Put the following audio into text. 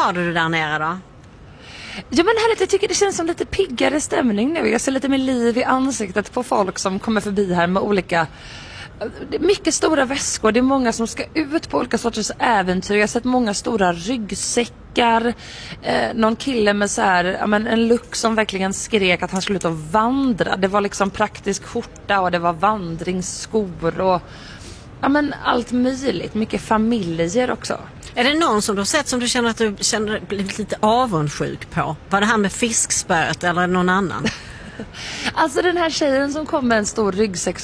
har du det där nere då? Ja, men härligt, jag tycker det känns som lite piggare stämning nu. Jag ser lite mer liv i ansiktet på folk som kommer förbi här med olika... Det är mycket stora väskor. Det är många som ska ut på olika sorters äventyr. Jag har sett många stora ryggsäckar. Någon kille med så här, en look som verkligen skrek att han skulle ut och vandra. Det var liksom praktisk skjorta och det var vandringsskor och allt möjligt. Mycket familjer också. Är det någon som du har sett som du känner att du blivit lite avundsjuk på? Var det här med fiskspöet eller någon annan? Alltså den här tjejen som kom med en stor ryggsäck